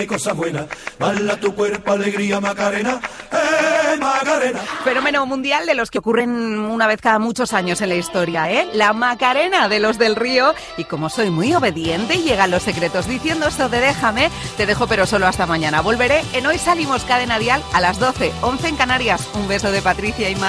Cosa buena, bala tu cuerpo, alegría, Macarena, Macarena. Fenómeno mundial de los que ocurren una vez cada muchos años en la historia, ¿eh? La Macarena de los del Río. Y como soy muy obediente, llegan los secretos diciendo esto de déjame, te dejo pero solo hasta mañana. Volveré en Hoy Salimos Cadena Dial a las 12, 11 en Canarias. Un beso de Patricia y Mar.